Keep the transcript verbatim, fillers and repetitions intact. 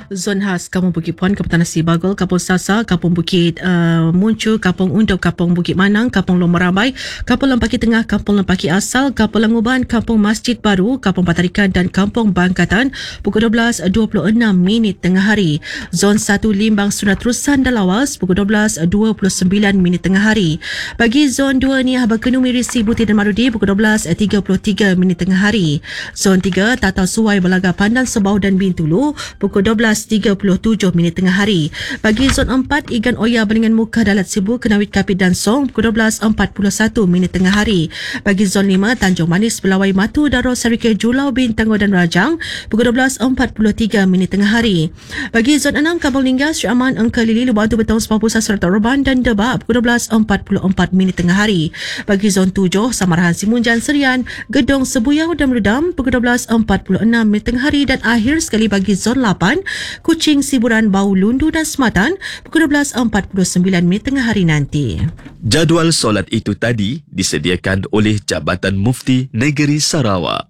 Zon khas Kampung Bukit Puan, Kabupaten Nasi Bagol, Kampung Sasa, Kampung Bukit uh, Muncu, Kampung Undop, Kampung Bukit Manang, Kampung Lomba Rambai, Kampung Lempaki Tengah, Kampung Lempaki Asal, Kampung Languban, Kampung Masjid Baru, Kampung Patarikan dan Kampung Bangkatan pukul dua belas dua puluh enam minit tengah hari. Zon satu Limbang Sunat Terusan dan Lawas pukul dua belas dua puluh sembilan minit tengah hari. Bagi Zon dua Niah Berkenu Mirisi Buti dan Marudi pukul dua belas tiga puluh tiga minit tengah hari. Zon tiga Tatau Suai Belaga Pandan Sebau dan Bintulu pukul dua belas tiga puluh tujuh minit tengah hari. Bagi Zon empat Igan Oya Belingan Muka Dalat Sibu Kenawit Kapit dan Song pukul dua belas empat puluh satu minit tengah hari. Bagi Zon lima Tanjung Manis Belawai Matu Daro Sarike Julau Bintangor dan Rajang pukul dua belas empat puluh tiga minit tengah hari. Bagi Zon enam Kampung Lingga Sri Aman Engka Lili Lubatu Betong Sepang Pusat Serta Roban dan Debak pukul dua belas empat puluh empat minit tengah hari. Bagi Zon tujuh Samarahan Simunjan Serian Gedong Sebuyau dan Redam pukul dua belas empat puluh enam minit tengah hari. Dan akhir sekali bagi Zon lapan Kuching Siburan Bau Lundu dan Sematan pukul dua belas empat puluh sembilan minit tengah hari nanti. Jadual solat itu tadi disediakan oleh Jabatan Mufti Negeri Sarawak.